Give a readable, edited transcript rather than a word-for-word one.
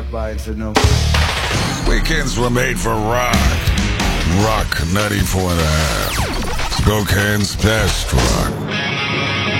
by to know. Weekends were made for rock. Rock 94.5. Spokane's best rock.